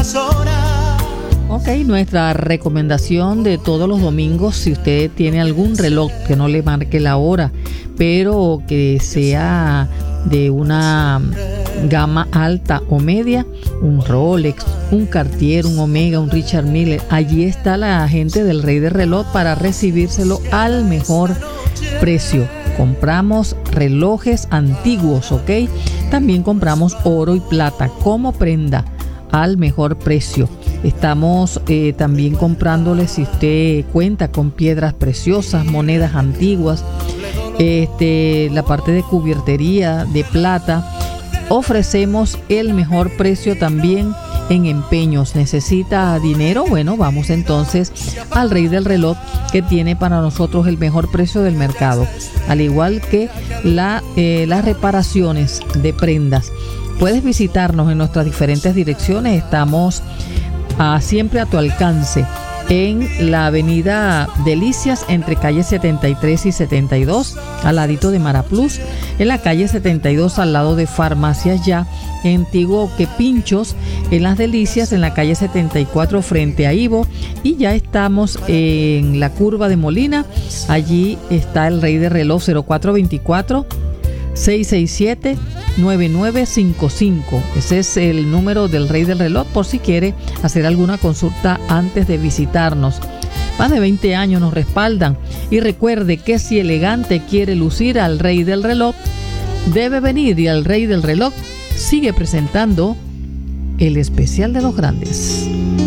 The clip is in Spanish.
Ok, nuestra recomendación de todos los domingos, si usted tiene algún reloj que no le marque la hora, pero que sea de una gama alta o media, un Rolex, un Cartier, un Omega, un Richard Mille, allí está la gente del Rey del Reloj para recibírselo al mejor precio. Compramos relojes antiguos, ¿ok? También compramos oro y plata como prenda al mejor precio. Estamos también comprándole, si usted cuenta con piedras preciosas, monedas antiguas, la parte de cubiertería de plata. Ofrecemos el mejor precio también en empeños. ¿Necesita dinero? Bueno, vamos entonces al Rey del Reloj, que tiene para nosotros el mejor precio del mercado, al igual que las reparaciones de prendas. Puedes visitarnos en nuestras diferentes direcciones. Estamos siempre a tu alcance en la avenida Delicias, entre calle 73 y 72, al ladito de Maraplus, en la calle 72 al lado de Farmacias Ya, en Antiguo Quepinchos, en las Delicias, en la calle 74 frente a Ivo, y ya estamos en la curva de Molina. Allí está el Rey de Reloj, 0424 667-9955. Ese es el número del Rey del Reloj por si quiere hacer alguna consulta antes de visitarnos. Más de 20 años nos respaldan, y recuerde que si elegante quiere lucir al Rey del Reloj, debe venir, y al Rey del Reloj sigue presentando el especial de los grandes.